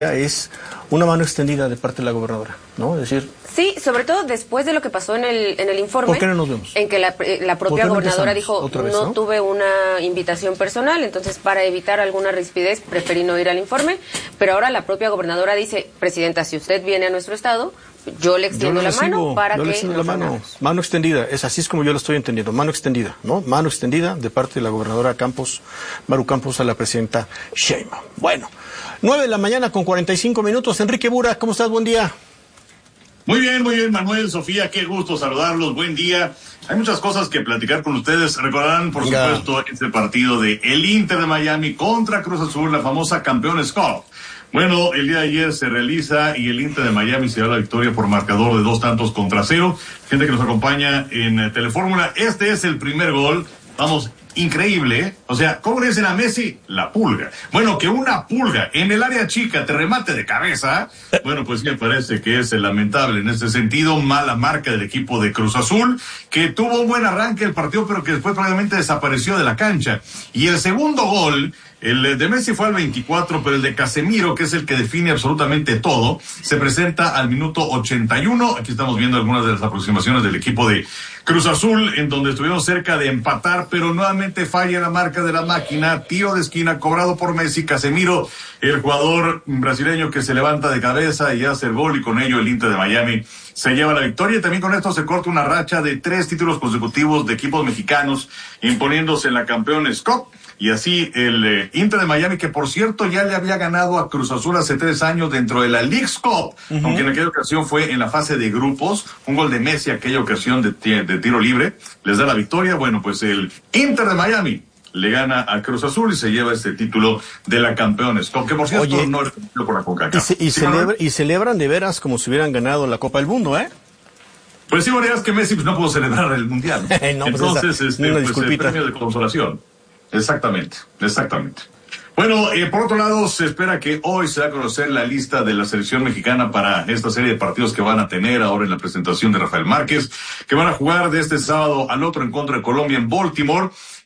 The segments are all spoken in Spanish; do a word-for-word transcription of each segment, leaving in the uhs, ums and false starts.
es una mano extendida de parte de la gobernadora, ¿no? Es decir... Sí, sobre todo después de lo que pasó en el en el informe. ¿Por qué no nos vemos? En que la, la propia no gobernadora dijo, vez, no, no tuve una invitación personal, entonces para evitar alguna rispidez preferí no ir al informe, pero ahora la propia gobernadora dice, presidenta, si usted viene a nuestro estado, yo le extiendo yo la mano sigo, para yo que le nos la mano, hagamos. mano extendida, es así es como yo lo estoy entendiendo, mano extendida, ¿no? Mano extendida de parte de la gobernadora Campos, Maru Campos, a la presidenta Sheinbaum. Bueno, nueve de la mañana con cuarenta y cinco minutos. Enrique Bura, ¿cómo estás? Buen día. Muy bien, muy bien, Manuel, Sofía, qué gusto saludarlos, buen día. Hay muchas cosas que platicar con ustedes. Recordarán, por Venga. supuesto, este partido de el Inter de Miami contra Cruz Azul, la famosa Campeones Cup. Bueno, el día de ayer se realiza y el Inter de Miami se da la victoria por marcador de dos tantos contra cero. Gente que nos acompaña en eh, Telefórmula, este es el primer gol. Vamos, increíble, ¿eh? O sea, ¿cómo le dicen a Messi? La pulga. Bueno, que una pulga en el área chica te remate de cabeza, bueno, pues me parece que es lamentable en este sentido. Mala marca del equipo de Cruz Azul, que tuvo un buen arranque el partido, pero que después probablemente desapareció de la cancha. Y el segundo gol, el de Messi fue al veinticuatro, pero el de Casemiro, que es el que define absolutamente todo, se presenta al minuto ochenta y uno. Aquí estamos viendo algunas de las aproximaciones del equipo de Cruz Azul, en donde estuvieron cerca de empatar, pero nuevamente falla la marca de la máquina. Tiro de esquina cobrado por Messi. Casemiro, el jugador brasileño que se levanta de cabeza y hace el gol, y con ello el Inter de Miami se lleva la victoria. Y también con esto se corta una racha de tres títulos consecutivos de equipos mexicanos imponiéndose en la Campeones Cup. Y así el eh, Inter de Miami, que por cierto ya le había ganado a Cruz Azul hace tres años dentro de la Leagues Cup, uh-huh. aunque en aquella ocasión fue en la fase de grupos, un gol de Messi aquella ocasión de, t- de tiro libre, les da la victoria. Bueno, pues el Inter de Miami le gana a Cruz Azul y se lleva este título de la Campeones Cup, que por cierto Oye, no es por la CONCACAF. Y, se, y, ¿Sí, celebra, y celebran de veras como si hubieran ganado la Copa del Mundo, ¿eh? Pues sí, bueno, es que Messi pues, no pudo celebrar el Mundial. no, pues Entonces, esa, este, una pues, el disculpita. premio de consolación. Exactamente, exactamente. Bueno, eh, por otro lado, se espera que hoy se va a conocer la lista de la selección mexicana para esta serie de partidos que van a tener ahora en la presentación de Rafael Márquez, que van a jugar de este sábado al otro en contra de Colombia en Baltimore.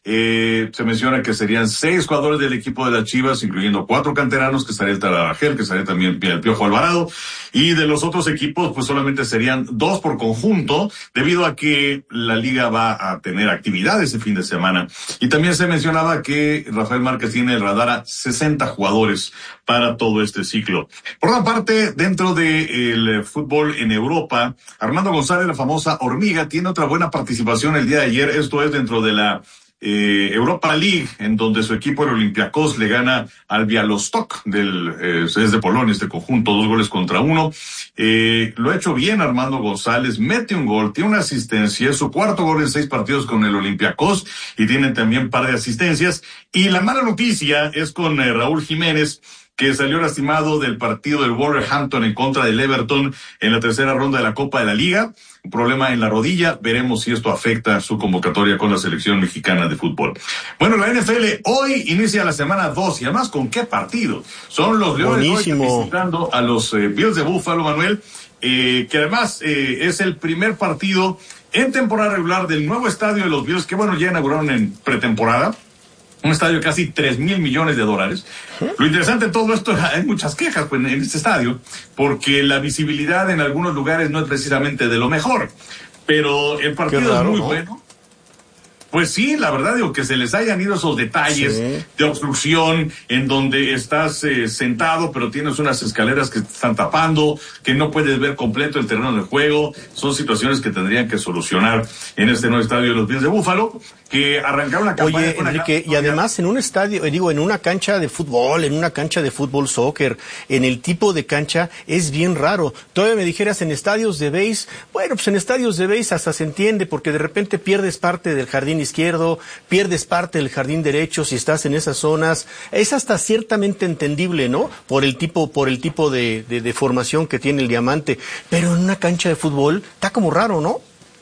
Eh, se menciona que serían seis jugadores del equipo de las Chivas, incluyendo cuatro canteranos, que estaría el Talavera, que estaría también el Piojo Alvarado, y de los otros equipos, pues solamente serían dos por conjunto, debido a que la liga va a tener actividad ese fin de semana. Y también se mencionaba que Rafael Márquez tiene el radar a sesenta jugadores para todo este ciclo. Por otra parte, dentro del fútbol en Europa, Armando González, la famosa hormiga, tiene otra buena participación el día de ayer. Esto es dentro de la Eh, Europa League, en donde su equipo, el Olympiacos, le gana al Białystok, del, eh, es de Polonia este conjunto, dos goles contra uno. Eh, lo ha hecho bien Armando González, mete un gol, tiene una asistencia, es su cuarto gol en seis partidos con el Olympiacos, y tiene también un par de asistencias. Y la mala noticia es con eh, Raúl Jiménez, que salió lastimado del partido del Wolverhampton en contra del Everton en la tercera ronda de la Copa de la Liga. Un problema en la rodilla. Veremos si esto afecta su convocatoria con la selección mexicana de fútbol. Bueno, la N F L hoy inicia la semana dos, y además, ¿con qué partido? Son los Leones hoy visitando a los eh, Bills de Buffalo, Manuel, eh, que además eh, es el primer partido en temporada regular del nuevo estadio de los Bills, que bueno, ya inauguraron en pretemporada. Un estadio de casi tres mil millones de dólares. ¿Eh? Lo interesante de todo esto, hay muchas quejas pues, en este estadio, porque la visibilidad en algunos lugares no es precisamente de lo mejor. Pero el partido raro, es muy ¿no? bueno. Pues sí, la verdad, digo, que se les hayan ido esos detalles sí. de obstrucción, en donde estás eh, sentado, pero tienes unas escaleras que te están tapando, que no puedes ver completo el terreno de juego. Son situaciones que tendrían que solucionar en este nuevo estadio de los Bills de Buffalo, que arrancaron la campaña. Oye, Enrique, y además en un estadio, digo, en una cancha de fútbol, en una cancha de fútbol, soccer, en el tipo de cancha, es bien raro. Todavía me dijeras en estadios de béis, bueno, pues en estadios de béis hasta se entiende, porque de repente pierdes parte del jardín izquierdo, pierdes parte del jardín derecho si estás en esas zonas. Es hasta ciertamente entendible, ¿no? Por el tipo, por el tipo de, de, de formación que tiene el diamante. Pero en una cancha de fútbol está como raro, ¿no?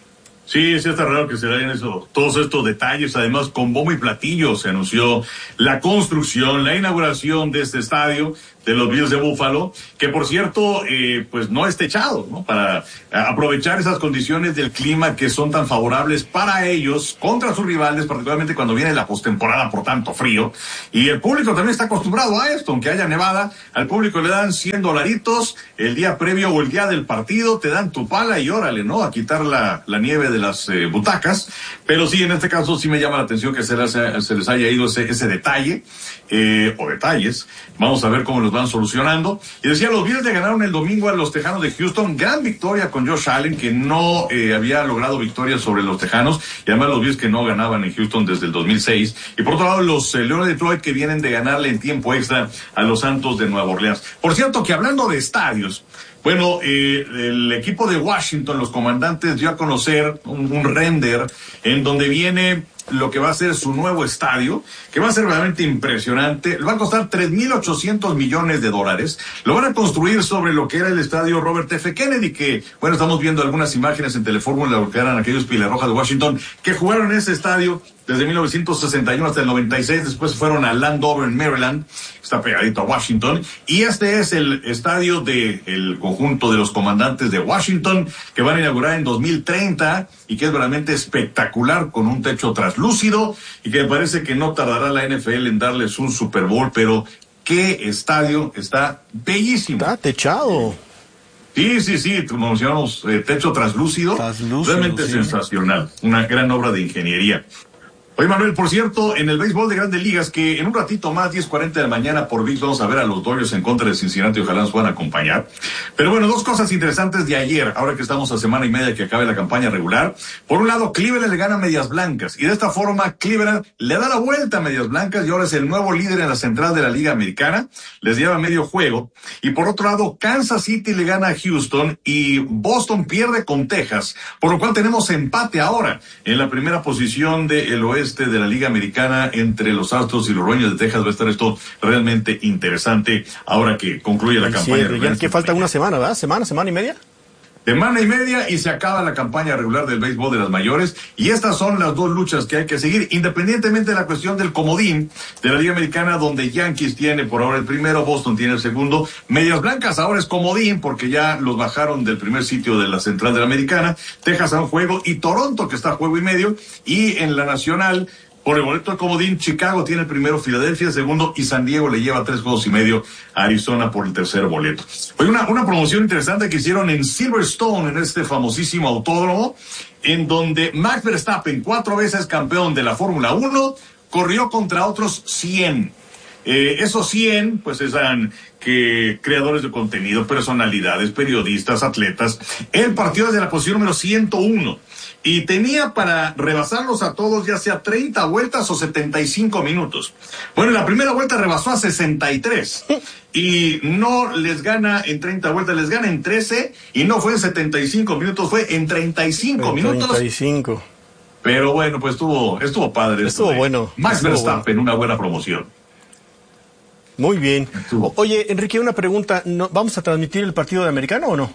Sí, sí está raro que se den eso, todos estos detalles. Además, con bombo y platillo se anunció la construcción, la inauguración de este estadio de los Bills de Buffalo, que por cierto, eh, pues no es techado, ¿no? Para aprovechar esas condiciones del clima que son tan favorables para ellos contra sus rivales, particularmente cuando viene la postemporada por tanto frío. Y el público también está acostumbrado a esto, aunque haya nevada, al público le dan cien dolaritos el día previo o el día del partido, te dan tu pala y órale, ¿no? A quitar la, la nieve de las eh, butacas. Pero sí, en este caso sí me llama la atención que se les, se les haya ido ese, ese detalle, eh, o detalles. Vamos a ver cómo los van solucionando. Y decía, los Bills le ganaron el domingo a los Tejanos de Houston, gran victoria con Josh Allen, que no eh, había logrado victorias sobre los Tejanos, y además los Bills que no ganaban en Houston desde el dos mil seis. Y por otro lado, los eh, Leones de Detroit, que vienen de ganarle en tiempo extra a los Santos de Nueva Orleans. Por cierto, que hablando de estadios, bueno, eh, el equipo de Washington, los comandantes, dio a conocer un, un render en donde viene lo que va a ser su nuevo estadio, que va a ser realmente impresionante. Le va a costar tres mil ochocientos millones de dólares. Lo van a construir sobre lo que era el estadio Robert F. Kennedy, que, bueno, estamos viendo algunas imágenes en Telefórmula, lo que eran aquellos Pilerrojas de Washington, que jugaron en ese estadio desde mil novecientos sesenta y uno hasta el noventa y seis, después fueron a Landover en Maryland, está pegadito a Washington, y este es el estadio del conjunto de los comandantes de Washington, que van a inaugurar en dos mil treinta, y que es realmente espectacular, con un techo translúcido, y que me parece que no tardará la N F L en darles un Super Bowl, pero qué estadio, está bellísimo. Está techado. Sí, sí, sí, como mencionamos, eh, techo translúcido, translúcido realmente sí. Sensacional, una gran obra de ingeniería. Oye, Manuel, por cierto, en el béisbol de Grandes Ligas, que en un ratito más, diez cuarenta de la mañana, por V I X, vamos a ver a los Dodgers en contra de Cincinnati, ojalá nos puedan acompañar. Pero bueno, dos cosas interesantes de ayer, ahora que estamos a semana y media que acabe la campaña regular. Por un lado, Cleveland le gana a Medias Blancas, y de esta forma, Cleveland le da la vuelta a Medias Blancas, y ahora es el nuevo líder en la central de la Liga Americana, les lleva medio juego. Y por otro lado, Kansas City le gana a Houston, y Boston pierde con Texas, por lo cual tenemos empate ahora en la primera posición del oeste de la Liga Americana entre los Astros y los Rangers de Texas. Va a estar esto realmente interesante ahora que concluye la sí, campaña. Sí, ya que falta una semana, ¿verdad? ¿Semana, semana y media? Semana y media y se acaba la campaña regular del béisbol de las mayores, y estas son las dos luchas que hay que seguir, independientemente de la cuestión del comodín de la Liga Americana, donde Yankees tiene por ahora el primero, Boston tiene el segundo, Medias Blancas ahora es comodín porque ya los bajaron del primer sitio de la central de la Americana, Texas a un juego y Toronto que está a juego y medio, y en la nacional, por el boleto de comodín, Chicago tiene el primero, Filadelfia el segundo, y San Diego le lleva tres juegos y medio a Arizona por el tercer boleto. Hoy una, una promoción interesante que hicieron en Silverstone, en este famosísimo autódromo, en donde Max Verstappen, cuatro veces campeón de la Fórmula uno, corrió contra otros cien. Eh, esos cien, pues eran que creadores de contenido, personalidades, periodistas, atletas. Él partió desde la posición número ciento uno. Y tenía para rebasarlos a todos ya sea treinta vueltas o setenta y cinco minutos. Bueno, en la primera vuelta rebasó a sesenta y tres. Y no les gana en treinta vueltas, les gana en trece. Y no fue en setenta y cinco minutos, fue en treinta y cinco minutos. treinta y cinco. Pero bueno, pues estuvo, estuvo padre. Estuvo esto bueno. Max estuvo Verstappen, bueno. Una buena promoción. Muy bien. Estuvo. Oye, Enrique, una pregunta. ¿No, ¿Vamos a transmitir el partido de Americano o no?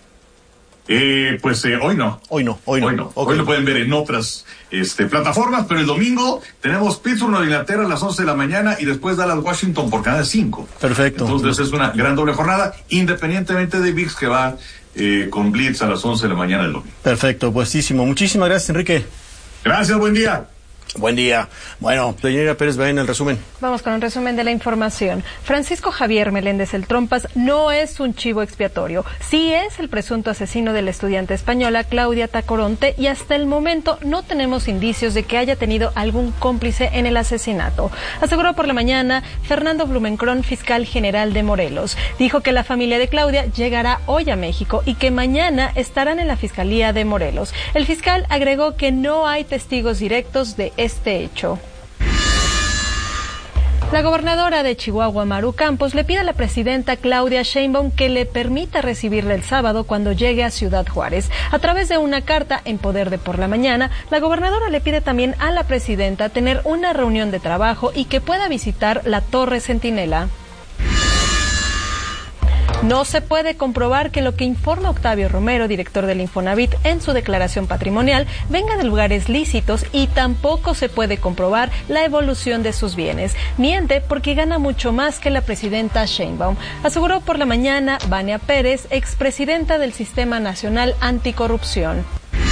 Eh, pues eh, hoy no. Hoy no, hoy no. Hoy no. Okay. Hoy lo pueden ver en otras este, plataformas, pero el domingo tenemos Pittsburgh, Nueva Inglaterra a las once de la mañana y después Dallas, Washington por Canal cinco. Perfecto. Entonces es una gran doble jornada, independientemente de V I X que va eh, con Blitz a las once de la mañana del domingo. Perfecto, buenísimo. Muchísimas gracias, Enrique. Gracias, buen día. Buen día. Bueno, señora Pérez, va en el resumen. Vamos con un resumen de la información. Francisco Javier Meléndez el Trompas no es un chivo expiatorio. Sí es el presunto asesino de la estudiante española Claudia Tacoronte y hasta el momento no tenemos indicios de que haya tenido algún cómplice en el asesinato. Aseguró por la mañana Fernando Blumenkron, fiscal general de Morelos. Dijo que la familia de Claudia llegará hoy a México y que mañana estarán en la Fiscalía de Morelos. El fiscal agregó que no hay testigos directos de este hecho. La gobernadora de Chihuahua, Maru Campos, le pide a la presidenta Claudia Sheinbaum que le permita recibirla el sábado cuando llegue a Ciudad Juárez. A través de una carta en Poder de por la Mañana, la gobernadora le pide también a la presidenta tener una reunión de trabajo y que pueda visitar la Torre Centinela. No se puede comprobar que lo que informa Octavio Romero, director del Infonavit, en su declaración patrimonial, venga de lugares lícitos y tampoco se puede comprobar la evolución de sus bienes. Miente porque gana mucho más que la presidenta Sheinbaum, aseguró por la mañana Vania Pérez, expresidenta del Sistema Nacional Anticorrupción.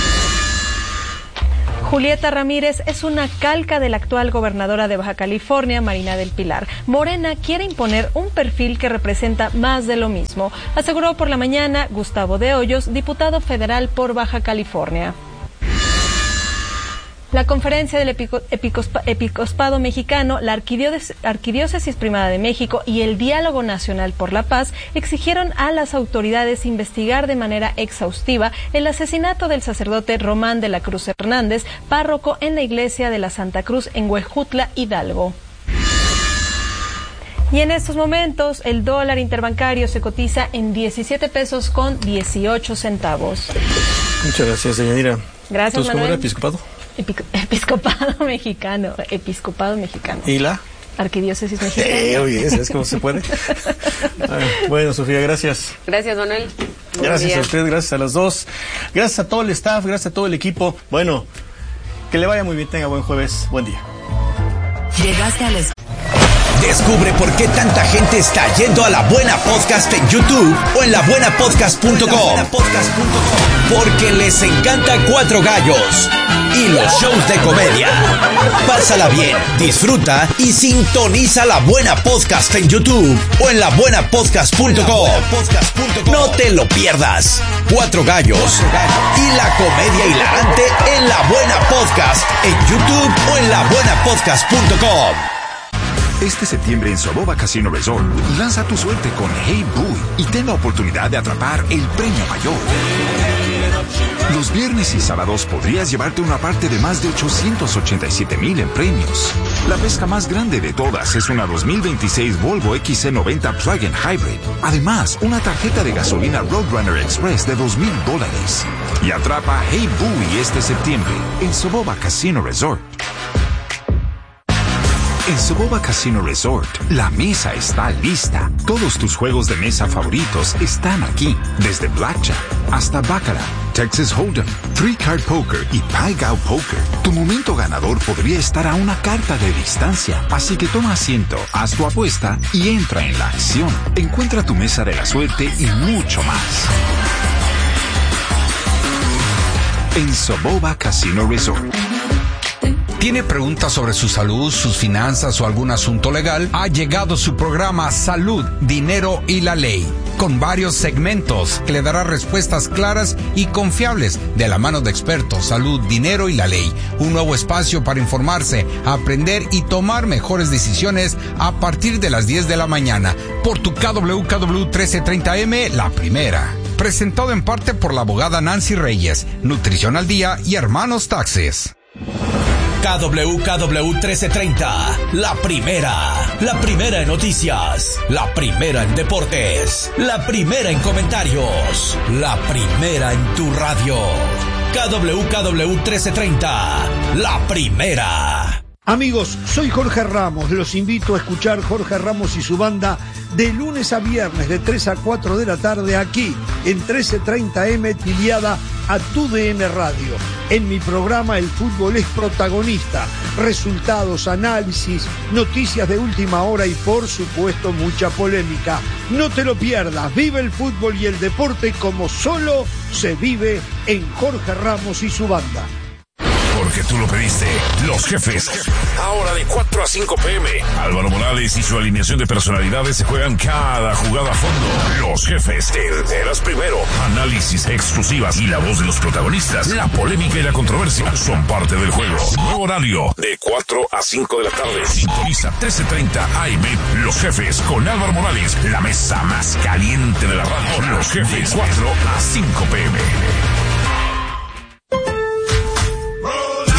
Julieta Ramírez es una calca de la actual gobernadora de Baja California, Marina del Pilar. Morena quiere imponer un perfil que representa más de lo mismo, aseguró por la mañana Gustavo de Hoyos, diputado federal por Baja California. La Conferencia del Epico, Epicospa, Episcopado Mexicano, la Arquidiócesis, Arquidiócesis Primada de México y el Diálogo Nacional por la Paz exigieron a las autoridades investigar de manera exhaustiva el asesinato del sacerdote Román de la Cruz Hernández, párroco en la iglesia de la Santa Cruz en Huejutla, Hidalgo. Y en estos momentos el dólar interbancario se cotiza en diecisiete pesos con dieciocho centavos. Muchas gracias, Deyanira. Gracias, Manuel. ¿Cómo era episcopado? Epic- Episcopado Mexicano, Episcopado Mexicano. ¿Y la? Arquidiócesis Mexicana. Eh, oye, ¿sabes cómo se puede? Ah, bueno, Sofía, gracias. Gracias, Manuel. Gracias a usted, gracias a las dos. Gracias a todo el staff, gracias a todo el equipo. Bueno, que le vaya muy bien, tenga buen jueves, buen día. Llegaste a la... Descubre por qué tanta gente está yendo a La Buena Podcast en YouTube o en la buena podcast punto com. Porque les encanta Cuatro Gallos y los shows de comedia. Pásala bien, disfruta y sintoniza La Buena Podcast en YouTube o en la buena podcast punto com. No te lo pierdas. Cuatro Gallos y la comedia hilarante en La Buena Podcast en YouTube o en la buena podcast punto com. Este septiembre en Soboba Casino Resort, lanza tu suerte con Hey Boy y ten la oportunidad de atrapar el premio mayor. Los viernes y sábados podrías llevarte una parte de más de ochocientos ochenta y siete mil en premios. La pesca más grande de todas es una dos mil veintiséis Volvo X C noventa Plug-in Hybrid. Además, una tarjeta de gasolina Roadrunner Express de dos mil dólares. Y atrapa Hey Boy este septiembre en Soboba Casino Resort. En Soboba Casino Resort, la mesa está lista. Todos tus juegos de mesa favoritos están aquí. Desde Blackjack hasta Baccarat, Texas Hold'em, Three Card Poker y Pai Gow Poker. Tu momento ganador podría estar a una carta de distancia. Así que toma asiento, haz tu apuesta y entra en la acción. Encuentra tu mesa de la suerte y mucho más. En Soboba Casino Resort. ¿Tiene preguntas sobre su salud, sus finanzas o algún asunto legal? Ha llegado su programa Salud, Dinero y la Ley, con varios segmentos que le dará respuestas claras y confiables de la mano de expertos. Salud, Dinero y la Ley, un nuevo espacio para informarse, aprender y tomar mejores decisiones a partir de las diez de la mañana por tu K W K W trece treinta M, La Primera. Presentado en parte por la abogada Nancy Reyes, Nutrición al Día y Hermanos Taxes. K W K W trece treinta, La Primera, la primera en noticias, la primera en deportes, la primera en comentarios, la primera en tu radio. K W K W trece treinta, La Primera. Amigos, soy Jorge Ramos, los invito a escuchar Jorge Ramos y su banda de lunes a viernes de tres a cuatro de la tarde aquí en trece treinta M afiliada a tu D M Radio. En mi programa el fútbol es protagonista, resultados, análisis, noticias de última hora y por supuesto mucha polémica. No te lo pierdas, vive el fútbol y el deporte como solo se vive en Jorge Ramos y su banda. Porque tú lo pediste. Los Jefes. Ahora de cuatro a cinco pm. Álvaro Morales y su alineación de personalidades se juegan cada jugada a fondo. Los Jefes. Te enteras primero. Análisis, exclusivas y la voz de los protagonistas. La polémica y la controversia son parte del juego. Nuevo horario de cuatro a cinco de la tarde. Sintoniza trece treinta A M. Los Jefes con Álvaro Morales. La mesa más caliente de la radio. Los Jefes. cuatro a cinco pm.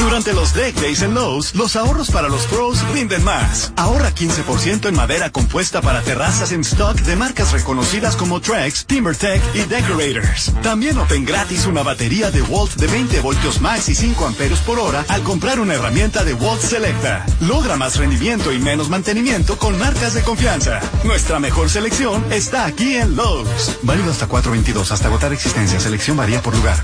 Durante los Deck Days en Lowe's, los ahorros para los pros rinden más. Ahorra quince por ciento en madera compuesta para terrazas en stock de marcas reconocidas como Trex, TimberTech y Decorators. También obtén gratis una batería de Walt de veinte voltios max y cinco amperios por hora al comprar una herramienta de Walt Selecta. Logra más rendimiento y menos mantenimiento con marcas de confianza. Nuestra mejor selección está aquí en Lowe's. Válido hasta cuatro veintidós, hasta agotar existencia. Selección varía por lugar.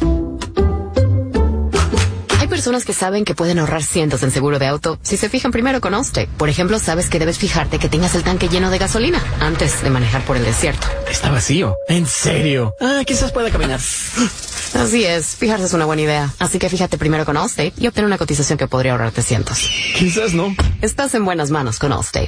Hay personas que saben que pueden ahorrar cientos en seguro de auto si se fijan primero con Allstate. Por ejemplo, sabes que debes fijarte que tengas el tanque lleno de gasolina antes de manejar por el desierto. Está vacío. ¿En serio? Ah, quizás pueda caminar. Así es, fijarse es una buena idea. Así que fíjate primero con Allstate y obtén una cotización que podría ahorrarte cientos. Quizás no. Estás en buenas manos con Allstate.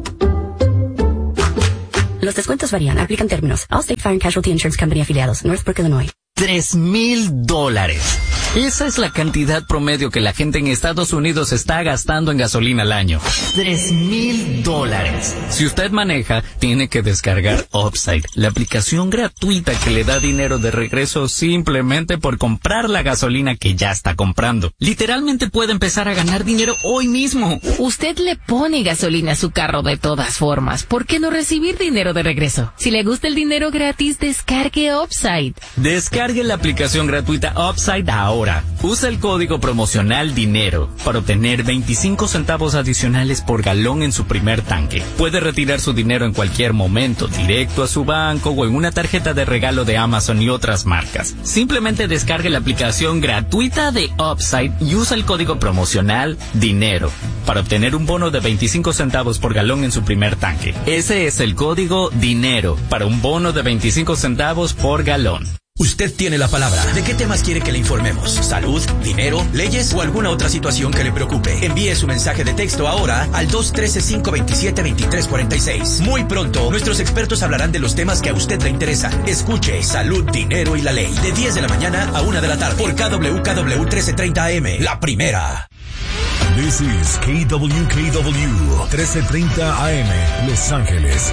Los descuentos varían, aplican términos. Allstate Fire and Casualty Insurance Company afiliados, Northbrook, Illinois. Tres mil dólares. Esa es la cantidad promedio que la gente en Estados Unidos está gastando en gasolina al año. Tres mil dólares. Si usted maneja, tiene que descargar Upside, la aplicación gratuita que le da dinero de regreso simplemente por comprar la gasolina que ya está comprando. Literalmente puede empezar a ganar dinero hoy mismo. Usted le pone gasolina a su carro de todas formas. ¿Por qué no recibir dinero de regreso? Si le gusta el dinero gratis, descargue Upside. Descargue la aplicación gratuita Upside ahora. Usa el código promocional DINERO para obtener veinticinco centavos adicionales por galón en su primer tanque. Puede retirar su dinero en cualquier momento, directo a su banco o en una tarjeta de regalo de Amazon y otras marcas. Simplemente descargue la aplicación gratuita de Upside y usa el código promocional DINERO para obtener un bono de veinticinco centavos por galón en su primer tanque. Ese es el código DINERO para un bono de veinticinco centavos por galón. Usted tiene la palabra. ¿De qué temas quiere que le informemos? ¿Salud, dinero, leyes o alguna otra situación que le preocupe? Envíe su mensaje de texto ahora al dos uno tres, cinco dos siete, dos tres cuatro seis. Muy pronto, nuestros expertos hablarán de los temas que a usted le interesan. Escuche Salud, Dinero y la Ley de diez de la mañana a una de la tarde por K W K W trece treinta A M, la primera. This is K W K W trece treinta A M, Los Ángeles.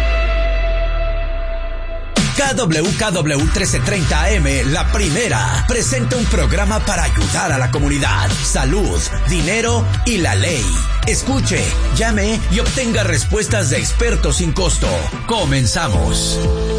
K W K W trece treinta A M, la primera, presenta un programa para ayudar a la comunidad. Salud, dinero y la ley. Escuche, llame y obtenga respuestas de expertos sin costo. Comenzamos.